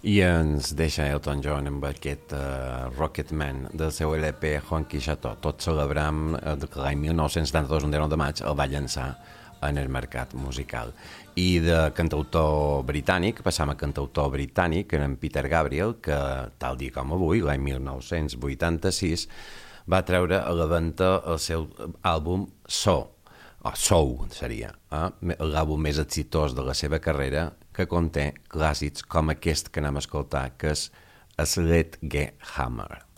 I ens deixa Elton John amb aquest Rocketman del seu LP Honky Chateau, tot celebrant que l'any 1972, un 19 de maig, el va llançar en el mercat musical. I de cantautor britànic passam a cantautor britànic, en Peter Gabriel, que tal dia com avui, l'any 1986, va treure a la venda el seu àlbum Soul seria, l'àlbum més exitós de la seva carrera, que conté clàssics com aquest que anem a escoltar, que és Sledgehammer.